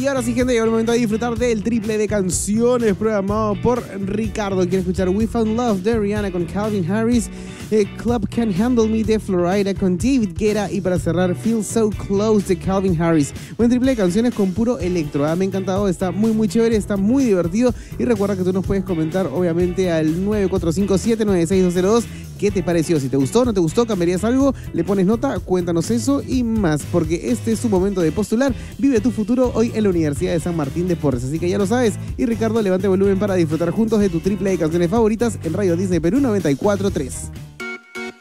Y ahora sí, gente, llegó el momento de disfrutar del triple de canciones programado por Ricardo. Quiere escuchar We Found Love de Rihanna con Calvin Harris, Club Can't Handle Me de Florida con David Guetta y para cerrar Feel So Close de Calvin Harris. Buen triple de canciones con puro electro. Me ha encantado, está muy chévere, está muy divertido. Y recuerda que tú nos puedes comentar obviamente al 945-796-202 qué te pareció. Si te gustó, no te gustó, cambiarías algo, le pones nota, cuéntanos eso y más, porque este es su momento de postular. Vive tu futuro hoy en la Universidad de San Martín de Porres, así que ya lo sabes. Y Ricardo, levante volumen para disfrutar juntos de tu triple de canciones favoritas en Radio Disney Perú 94.3.